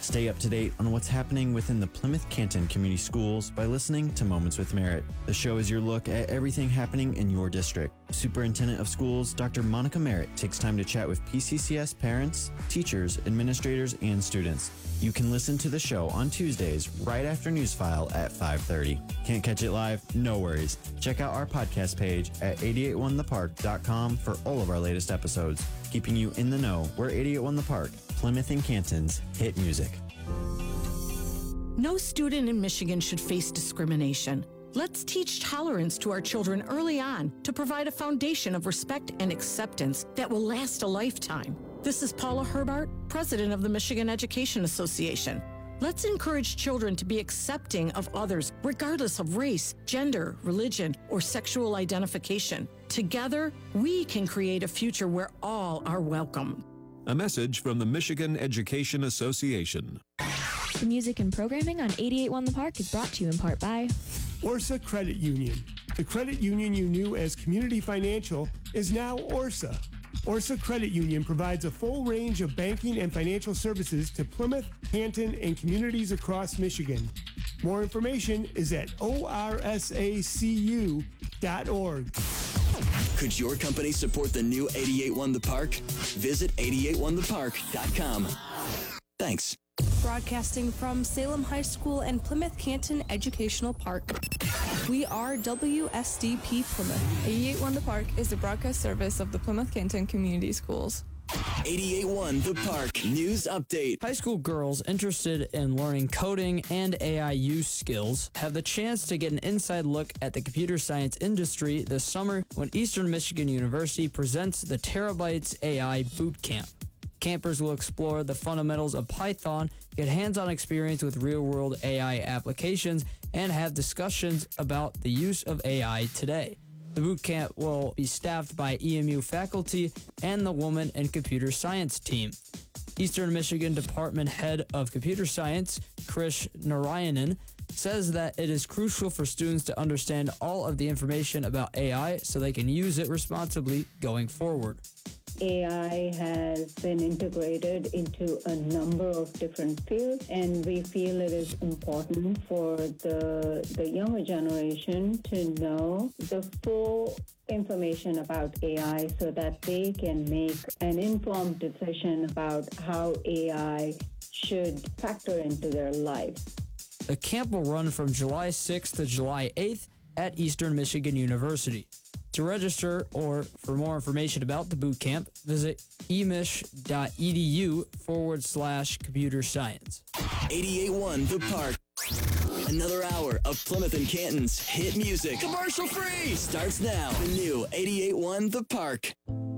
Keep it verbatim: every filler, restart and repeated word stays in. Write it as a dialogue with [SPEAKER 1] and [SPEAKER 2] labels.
[SPEAKER 1] Stay up to date on what's happening within the Plymouth Canton Community Schools by listening to Moments with Merit. The show is your look at everything happening in your district. Superintendent of Schools, Doctor Monica Merritt, takes time to chat with P C C S parents, teachers, administrators, and students. You can listen to the show on Tuesdays right after Newsfile at five thirty. Can't catch it live? No worries. Check out our podcast page at eight eight one the park dot com for all of our latest episodes. Keeping you in the know, we're eighty-eight one The Park, Plymouth and Canton's hit music.
[SPEAKER 2] No student in Michigan should face discrimination. Let's teach tolerance to our children early on to provide a foundation of respect and acceptance that will last a lifetime. This is Paula Herbart, president of the Michigan Education Association. Let's encourage children to be accepting of others, regardless of race, gender, religion, or sexual identification. Together, we can create a future where all are welcome.
[SPEAKER 3] A message from the Michigan Education Association.
[SPEAKER 4] The music and programming on eighty-eight one The Park is brought to you in part by
[SPEAKER 5] Orsa Credit Union. The credit union you knew as Community Financial is now Orsa. Orsa Credit Union provides a full range of banking and financial services to Plymouth, Canton, and communities across Michigan. More information is at O R S A C U dot org.
[SPEAKER 6] Could your company support the new eighty-eight one The Park? Visit eighty-eight one the park dot com. Thanks.
[SPEAKER 7] Broadcasting from Salem High School and Plymouth Canton Educational Park. We are W S D P Plymouth.
[SPEAKER 8] eighty-eight one The Park is the broadcast service of the Plymouth Canton Community Schools.
[SPEAKER 6] eighty-eight one The Park News Update.
[SPEAKER 9] High school girls interested in learning coding and A I use skills have the chance to get an inside look at the computer science industry this summer when Eastern Michigan University presents the Terabytes A I Boot Camp. Campers will explore the fundamentals of Python, get hands-on experience with real-world A I applications, and have discussions about the use of A I today. The boot camp will be staffed by E M U faculty and the Women in Computer Science team. Eastern Michigan Department Head of Computer Science, Krish Narayanan, says that it is crucial for students to understand all of the information about A I so they can use it responsibly going forward.
[SPEAKER 10] A I has been integrated into a number of different fields, and we feel it is important for the, the younger generation to know the full information about A I so that they can make an informed decision about how A I should factor into their lives.
[SPEAKER 9] The camp will run from July sixth to July eighth at Eastern Michigan University. To register or for more information about the boot camp, visit emish.edu forward slash computer science.
[SPEAKER 6] eighty-eight one The Park. Another hour of Plymouth and Canton's hit music. Commercial free starts now. The new eighty-eight one The Park.